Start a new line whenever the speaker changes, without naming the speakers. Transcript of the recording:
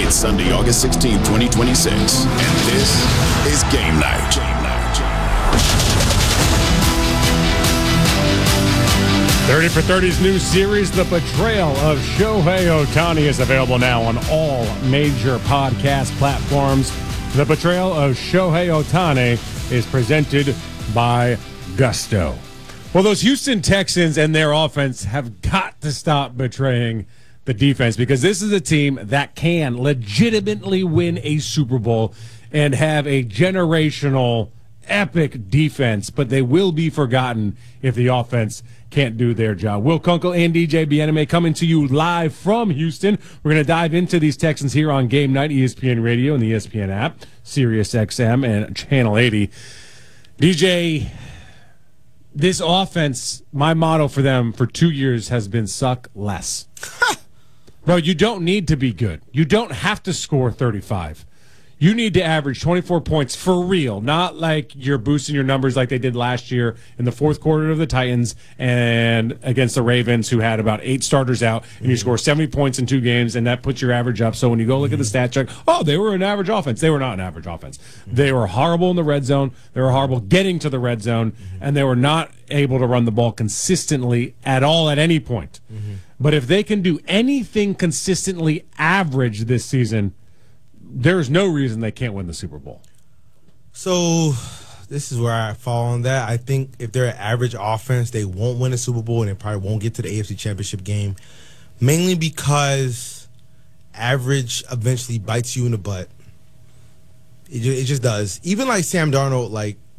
It's Sunday, August 16, 2026, and this is Game Night.
30 for 30's new series, The Betrayal of Shohei Ohtani, is available now on all major podcast platforms. The Betrayal of Shohei Ohtani is presented by Gusto. Well, those Houston Texans and their offense have got to stop betraying the defense, because this is a team that can legitimately win a Super Bowl and have a generational, epic defense, but they will be forgotten if the offense can't do their job. Will Kunkel and DJ Bieneme coming to you live from Houston. We're going to dive into these Texans here on Game Night, ESPN Radio and the ESPN app, Sirius XM and Channel 80. DJ, this offense, my motto for them for 2 years has been suck less. Bro, you don't need to be good. You don't have to score 35. You need to average 24 points for real, not like you're boosting your numbers like they did last year in the fourth quarter of the Titans and against the Ravens, who had about 8 starters out, and you score 70 points in 2 games, and that puts your average up. So when you go look at the stat check, oh, they were an average offense. They were not an average offense. They were horrible in the red zone. They were horrible getting to the red zone, and they were not able to run the ball consistently at all at any point. But if they can do anything consistently average this season, there's no reason they can't win the Super Bowl.
So this is where I fall on that. I think if they're an average offense, they won't win a Super Bowl, and they probably won't get to the AFC Championship game, mainly because average eventually bites you in the butt. It just does. Even like Sam Darnold, like,